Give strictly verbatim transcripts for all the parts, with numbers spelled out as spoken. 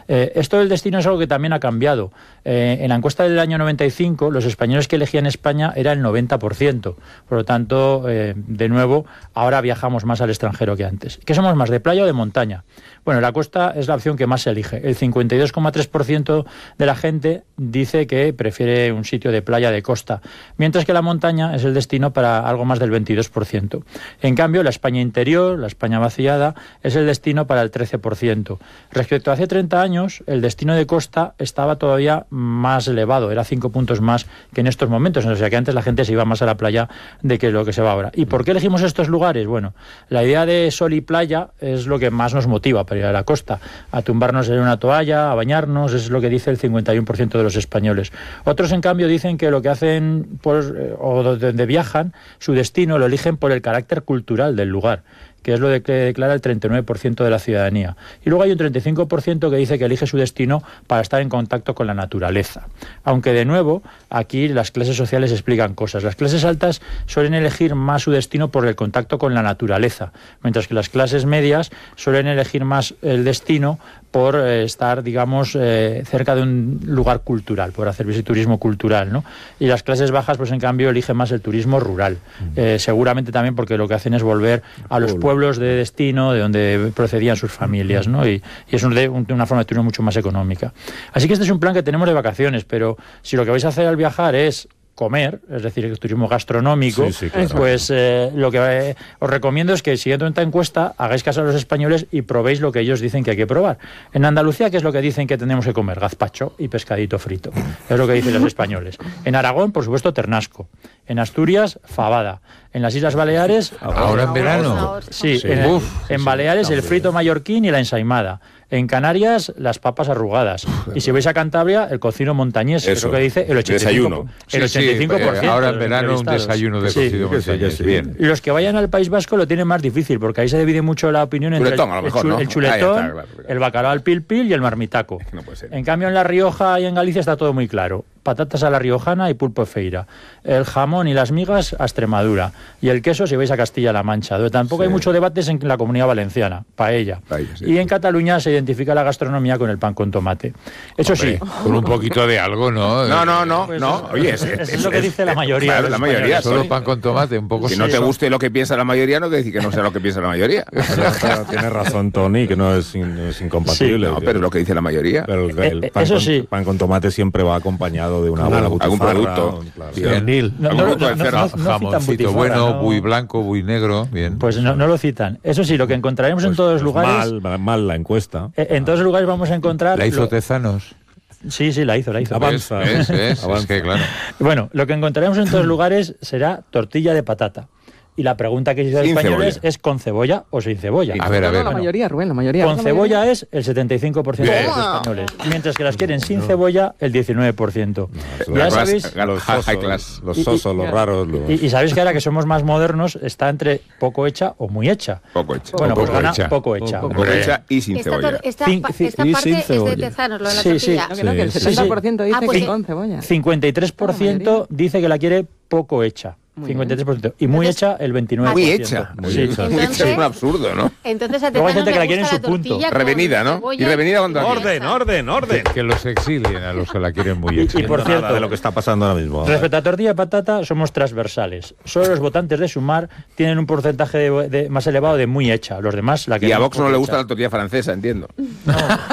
Eh, esto del destino es algo que también ha cambiado. Eh, en la encuesta del año noventa y cinco, los españoles que elegían España era el noventa por ciento. Por lo tanto, eh, de nuevo, ahora viajamos más al extranjero que antes. ¿Qué somos más, de playa o de montaña? Bueno, la costa es la opción que más se elige. El cincuenta y dos coma tres por ciento de la gente dice que prefiere un sitio de playa, de costa, mientras que la montaña es el destino para algo más del veintidós por ciento. En cambio, la España interior, la España vaciada, es el destino para el trece por ciento. Respecto a hace treinta años, el destino de costa estaba todavía más elevado, era cinco puntos más que en estos momentos, o sea que antes la gente se iba más a la playa de que lo que se va ahora. ¿Y por qué elegimos estos lugares? Bueno, la idea de sol y playa es lo que más nos motiva para ir a la costa, a tumbarnos en una toalla, a bañarnos, es lo que dice el cincuenta y uno por ciento de los españoles. Otros, en cambio, dicen que lo que hacen, pues, o donde viajan, su destino lo eligen por el carácter cultural del lugar, que es lo de que declara el treinta y nueve por ciento de la ciudadanía. Y luego hay un treinta y cinco por ciento que dice que elige su destino para estar en contacto con la naturaleza. Aunque, de nuevo, aquí las clases sociales explican cosas. Las clases altas suelen elegir más su destino por el contacto con la naturaleza, mientras que las clases medias suelen elegir más el destino por eh, estar, digamos, eh, cerca de un lugar cultural, por hacer visiturismo cultural, ¿no? Y las clases bajas, pues en cambio, eligen más el turismo rural. Eh, seguramente también porque lo que hacen es volver a los pueblos de destino de donde procedían sus familias, ¿no? Y, y es un de, un, una forma de turismo mucho más económica. Así que este es un plan que tenemos de vacaciones, pero si lo que vais a hacer al viajar es comer, es decir, el turismo gastronómico, sí, sí, claro. pues eh, lo que eh, os recomiendo es que, siguiendo esta encuesta, hagáis caso a los españoles y probéis lo que ellos dicen que hay que probar. En Andalucía, ¿qué es lo que dicen que tenemos que comer? Gazpacho y pescadito frito. Es lo que dicen los españoles. En Aragón, por supuesto, ternasco. En Asturias, fabada. En las Islas Baleares... Ahora en verano. Sí, sí. En, Uf, en Baleares sí, el frito mallorquín y la ensaimada. En Canarias, las papas arrugadas. Y si vais a Cantabria, el cocido montañés, eso, que es lo que dice el ochenta y cinco por ciento. El ochenta y cinco por ciento. Sí, sí, ahora en verano un desayuno de cocido sí, montañés. Sí, bien. Y los que vayan al País Vasco lo tienen más difícil, porque ahí se divide mucho la opinión entre chuletón, el, mejor, el, ¿no? el chuletón, ah, está, claro, claro. el bacalao al pil pil y el marmitaco. No puede ser. En cambio, en La Rioja y en Galicia está todo muy claro. Patatas a la riojana y pulpo feira. El jamón y las migas a Extremadura. Y el queso si vais a Castilla-La Mancha. Donde tampoco sí. hay mucho debates en la Comunidad Valenciana. Paella. Paella sí, y en sí. Cataluña se identifica la gastronomía con el pan con tomate. Eso Hombre, sí. Con un poquito de algo, ¿no? No, no, no. Pues no. Oye, es, es, es, es lo que dice la mayoría. Claro, la mayoría. Solo pan con tomate, un poco. Si no te guste lo que piensa la mayoría, no quiere decir que no sea lo que piensa la mayoría. Pero tienes razón, Tony, que no es, in, es incompatible. Sí, no, pero lo que dice la mayoría. Pero el, el pan, Eso con, sí. pan con tomate siempre va acompañado de una buena butifarra. Algún producto. Claro. Piernil. No, no, no, no, no, no jamoncito bueno, no. Buy blanco, buy negro. Bien. Pues no, no lo citan. Eso sí, lo que encontraremos pues, en todos los pues lugares... Mal, mal la encuesta. En todos los lugares vamos a encontrar... ¿La hizo lo... Tezanos? Sí, sí, la hizo, la hizo. Avanza. Es, es, Avanza. Es que, claro. Bueno, lo que encontraremos en todos los lugares será tortilla de patata. Y la pregunta que se hizo a los españoles cebolla. es ¿con cebolla o sin cebolla? A ver, a ver. No, la mayoría, Rubén, la mayoría. Con la cebolla mayoría. es el setenta y cinco por ciento de los españoles, mientras que las quieren sin cebolla el diecinueve por ciento. No, ya los sabéis... Los sosos, los, sosos, los raros... Los... Y, y sabéis que ahora que somos más modernos está entre poco hecha o muy hecha. Poco hecha. Bueno, poco pues gana hecha. poco hecha. Poco hecha y sin esta, cebolla. Esta, Cin, esta, cin, esta parte es de Tezanos, lo de la sí, tortilla. Sí, no, que no, que el setenta por ciento sí, dice sí. Ah, pues que sí. con cebolla. cincuenta y tres por ciento dice que la quiere poco hecha. cincuenta y tres por ciento. Y muy Entonces, hecha el veintinueve por ciento. Muy hecha. Muy sí. hecha. Muy hecha es un absurdo, ¿no? Entonces a Luego hay Tezanos gente que la le quiere en gusta su la punto. tortilla con Revenida, ¿no? cebolla Y revenida con Orden, orden, orden. Que, que los exilien a los que la quieren muy hecha. Y por cierto, nada de lo que está pasando ahora mismo. Respecto a tortilla de patata, somos transversales. Solo los votantes de Sumar tienen un porcentaje de, de, más elevado de muy hecha. Los demás la quieren. Y a Vox no le gusta hecha. la tortilla francesa, entiendo. No.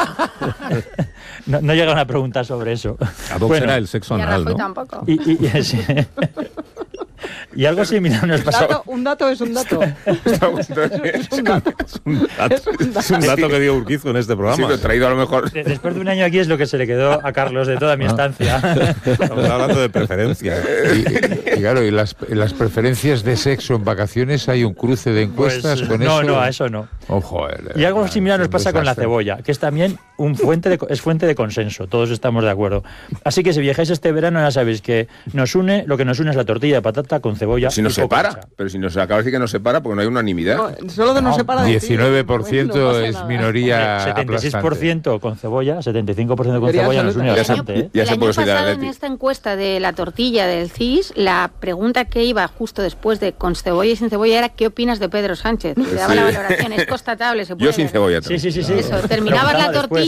no, no llegan a preguntar sobre eso. A Vox bueno, era el sexo y a anal, Rajoy ¿no? tampoco. Y, y, y, sí. Y algo similar nos pasó. Dato, un dato es un dato. Es un dato. Es un dato que dio Urquizu en este programa. Sí, lo he traído a lo mejor. Después de un año aquí es lo que se le quedó a Carlos de toda mi estancia. Estamos hablando de preferencias. Y, y claro, y las, las preferencias de sexo en vacaciones, ¿hay un cruce de encuestas pues, con no, eso? No, no, a eso no. Oh, joder, y algo similar nos pasa con la desastre. cebolla, que es también un fuente de, es fuente de consenso, todos estamos de acuerdo. Así que si viajáis este verano ya sabéis que nos une, lo que nos une es la tortilla de patata con cebolla. Si nos separa, pero si nos acaba de decir que nos separa porque no hay unanimidad. No, solo de No, nos separa de ti. diecinueve por ciento No pasa es nada. minoría setenta y seis por ciento con cebolla, setenta y cinco por ciento con Mayoría cebolla nos une absoluta. bastante. ¿eh? Ya el se año puede ser de pasado en Atleti. esta encuesta de la tortilla del C I S, la pregunta que iba justo después de con cebolla y sin cebolla era ¿qué opinas de Pedro Sánchez? Le daba Sí. la valoración, es constatable, se puede Yo sin ver. cebolla Sí, también. sí, sí, sí. Eso, terminabas la Preguntaba tortilla